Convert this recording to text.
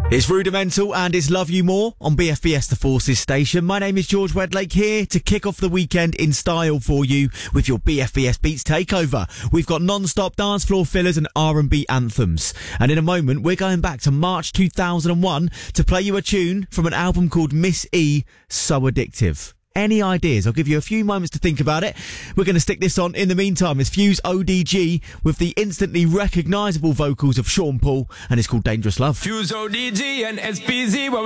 It's Rudimental and it's Love You More on BFBS The Forces station. My name is George Wedlake here to kick off the weekend in style for you with your BFBS Beats takeover. We've got non-stop dance floor fillers and R&B anthems. And in a moment, we're going back to March 2001 to play you a tune from an album called Miss E, So Addictive. Any ideas? I'll give you a few moments to think about it. We're going to stick this on. In the meantime, it's Fuse ODG with the instantly recognisable vocals of Sean Paul, and it's called Dangerous Love. Fuse ODG and SPZ.